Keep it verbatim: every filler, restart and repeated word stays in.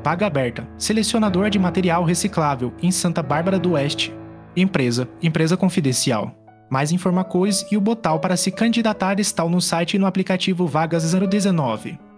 Vaga aberta. Selecionador de material reciclável em Santa Bárbara do Oeste. Empresa. Empresa confidencial. Mais informações e o botão para se candidatar estão no site e no aplicativo Vagas zero dezenove.